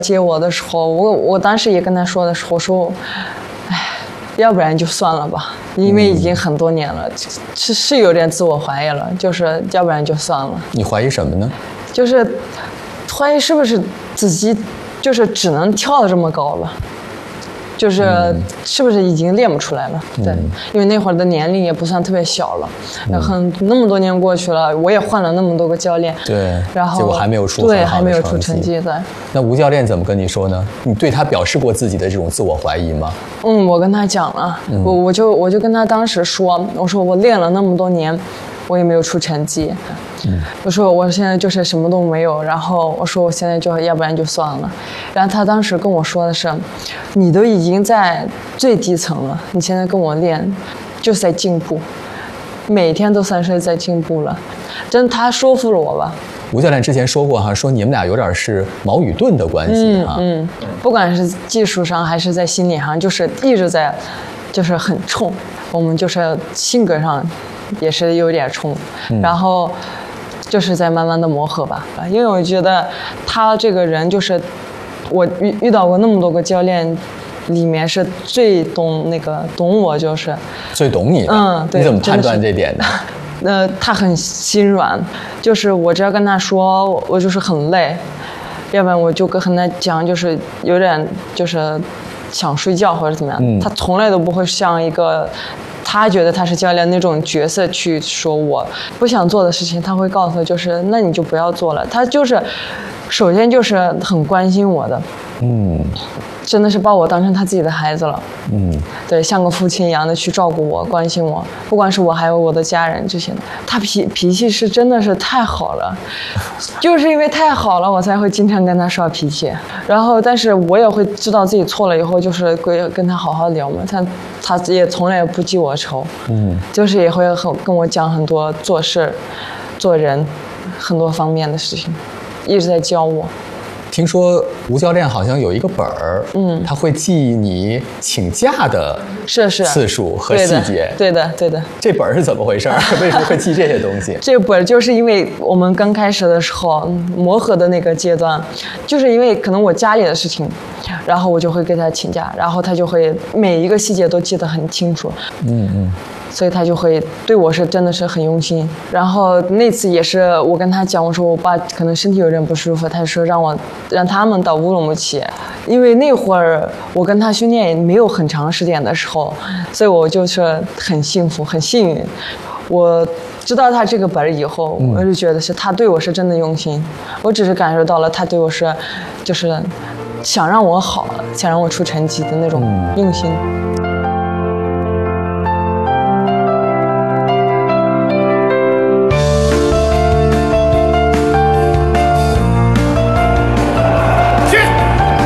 接我的时候，我当时也跟他说的时候，我说，哎，要不然就算了吧，因为已经很多年了，是有点自我怀疑了，就是要不然就算了。 你怀疑什么呢？ 就是怀疑是不是自己就是只能跳得这么高了。就是是不是已经练不出来了？对，因为那会儿的年龄也不算特别小了，然后那么多年过去了，我也换了那么多个教练， 对， 然后结果还没有出对，还没有出成绩。对， 那吴教练怎么跟你说呢？你对他表示过自己的这种自我怀疑吗？ 我跟他讲了，我就跟他当时说，我说我练了那么多年，我也没有出成绩。我说我现在就是什么都没有，然后我说我现在就要不然就算了。然后他当时跟我说的是，你都已经在最低层了，你现在跟我练，就是在进步，每天都算是在进步了。真他说服了我吧。 吴教练之前说过哈，说你们俩有点是矛与盾的关系哈。 不管是技术上还是在心理上，就是一直在，就是很冲。我们就是性格上也是有点冲，然后就是在慢慢的磨合吧。因为我觉得他这个人就是我遇到过那么多个教练里面是最懂我，就是最懂你的。 对， 你怎么判断这点的？ 他很心软，就是我只要跟他说我就是很累，要不然我就跟他讲就是有点就是想睡觉或者怎么样，他从来都不会像一个他觉得他是教练那种角色去说我不想做的事情，他会告诉我就是那你就不要做了。他就是首先就是很关心我的，真的是把我当成他自己的孩子了，对，像个父亲一样的去照顾我、关心我，不管是我还有我的家人这些的。他脾气是真的是太好了，就是因为太好了，我才会经常跟他耍脾气。然后，但是我也会知道自己错了以后，就是会跟他好好聊嘛。他也从来不记我仇，就是也会跟我讲很多做事、做人很多方面的事情，一直在教我。 听说吴教练好像有一个本儿，他会记你请假的次数和细节。 对的。 这本儿是怎么回事？为什么会记这些东西？ 这本就是因为我们刚开始的时候磨合的那个阶段，就是因为可能我家里的事情，然后我就会给他请假，然后他就会每一个细节都记得很清楚。所以他就会对我是真的是很用心。然后那次也是我跟他讲，我说我爸可能身体有点不舒服，他说让他们到乌鲁木齐，因为那会儿我跟他训练也没有很长时间的时候，所以我就是很幸福很幸运。我知道他这个本以后，我就觉得是他对我是真的用心，我只是感受到了他对我是就是想让我好，想让我出成绩的那种用心。